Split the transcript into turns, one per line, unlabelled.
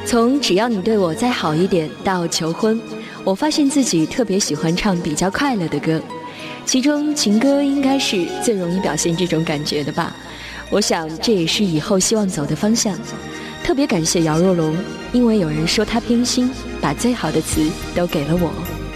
从只要你对我再好一点到求婚，我发现自己特别喜欢唱比较快乐的歌，其中情歌应该是最容易表现这种感觉的吧。我想这也是以后希望走的方向。特别感谢姚若龙，因为有人说他偏心，把最好的词都给了我。